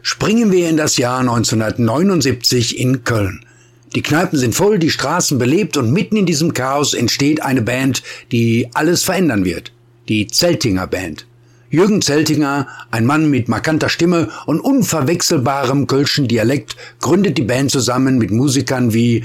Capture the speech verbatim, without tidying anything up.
Springen wir in das Jahr neunzehnhundertneunundsiebzig in Köln. Die Kneipen sind voll, die Straßen belebt und mitten in diesem Chaos entsteht eine Band, die alles verändern wird. Die Zeltinger Band. Jürgen Zeltinger, ein Mann mit markanter Stimme und unverwechselbarem kölschen Dialekt, gründet die Band zusammen mit Musikern wie